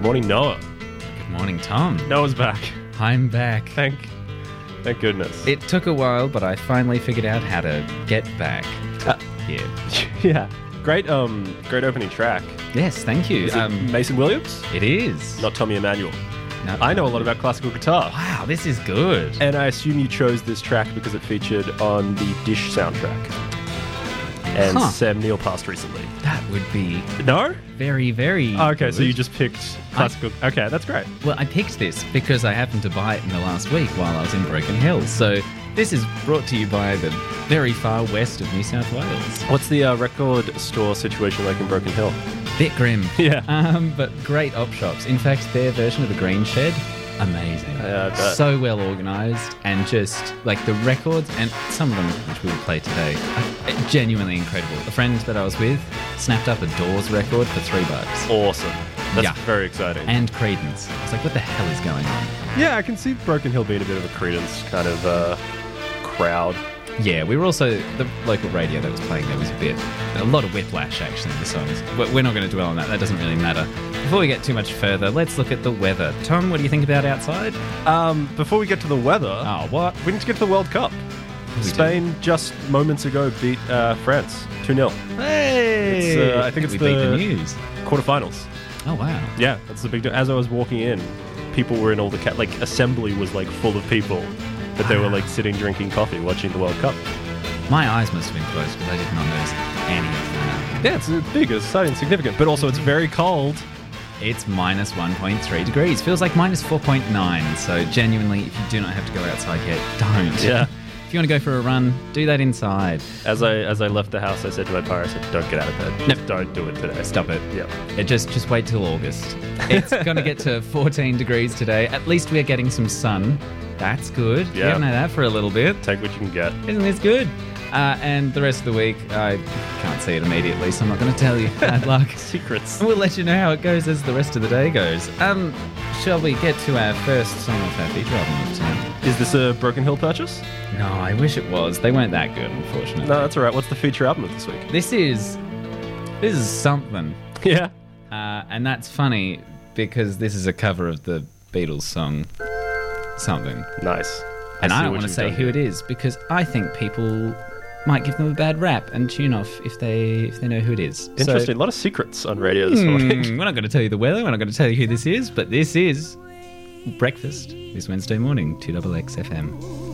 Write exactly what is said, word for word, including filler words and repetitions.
Good morning, Noah. Good morning, Tom. Noah's back. I'm back. Thank, thank goodness. It took a while, but I finally figured out how to get back Uh, here. yeah, great, um, great opening track. Yes, thank you. Is it Um, Mason Williams? it is. Not Tommy Emmanuel. No, I know a lot about classical guitar. Wow, this is good. And I assume you chose this track because it featured on the Dish soundtrack. And Huh. Sam Neill passed recently. That would be No? very, very Oh, okay, good. so you just picked classical... okay, that's great. Well, I picked this because I happened to buy it in the last week while I was in Broken Hill. So this is brought to you by the very far west of New South Wales. What's the uh, record store situation like in Broken Hill? Bit grim. Yeah. Um, but great op shops. In fact, their version of the Green Shed, amazing. Yeah, I bet. So well organised, and just like the records, and some of them which we will play today, are genuinely incredible. A friend that I was with snapped up a Doors record for three bucks. Awesome. That's Yeah. very exciting. And Creedence. I was like, what the hell is going on? yeah, I can see Broken Hill being a bit of a Creedence kind of uh, crowd. Yeah, we were also, the local radio that was playing there was a bit, a lot of whiplash actually in the songs. But we're not going to dwell on that, that doesn't really matter. Before we get too much further, let's look at the weather. Tom, what do you think about outside? Um, before we get to the weather, Oh, what? we need to get to the World Cup. We Spain just moments ago beat uh, France two nil. Hey! It's, uh, I think it's we beat the- the news. Quarterfinals. Oh, wow. Yeah, that's the big deal. As I was walking in, people were in all the ca- like assembly was like full of people, but they were like sitting drinking coffee, watching the World Cup. My eyes must have been closed because I did not notice any of that. Yeah, it's, it's big, it's exciting, significant, but also it's very cold. It's minus one point three degrees. Feels like minus four point nine. So genuinely, if you do not have to go outside yet, don't. Yeah. If you want to go for a run, do that inside. As I as I left the house, I said to my partner, I said, "Don't get out of bed. No. Don't do it today. Stop it. Yeah. It just just wait till August. It's going to get to fourteen degrees today. At least we're getting some sun. That's good. We Yeah. haven't had that for a little bit. Take what you can get." Isn't this good? Uh, and the rest of the week, I can't see it immediately, so I'm not going to tell you. Bad luck. Secrets. And we'll let you know how it goes as the rest of the day goes. Um, shall we get to our first song off our feature album of tonight? Is this a Broken Hill purchase? No, I wish it was. They weren't that good, unfortunately. No, that's all right. What's the feature album of this week? This is this is something, Yeah. uh, and that's funny because this is a cover of the Beatles song "Something," Nice. and I, see don't what want to you've say done who here. it is because I think people might give them a bad rap and tune off if they if they know who it is. So- Interesting. A lot of secrets on radio this morning. Hmm, we're not going to tell you the weather. We're not going to tell you who this is, but this is Breakfast this Wednesday morning, two X X F M.